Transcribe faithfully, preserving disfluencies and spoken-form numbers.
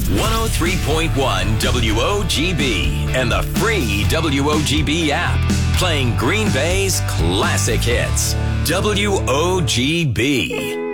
one oh three point one W O G B and the free W O G B app. Playing Green Bay's classic hits. W O G B.